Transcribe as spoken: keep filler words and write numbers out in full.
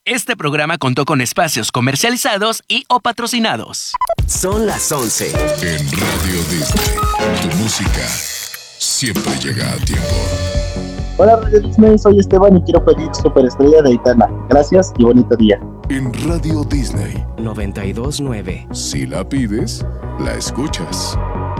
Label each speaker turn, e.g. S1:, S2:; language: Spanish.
S1: Este programa contó con espacios comercializados y o patrocinados.
S2: Son las once.
S3: En Radio Disney, tu música siempre llega a tiempo.
S4: Hola Radio Disney, soy Esteban y quiero pedir Superestrella de Aitana. Gracias y bonito día.
S3: En Radio Disney
S2: noventa y dos punto nueve.
S3: Si la pides, la escuchas.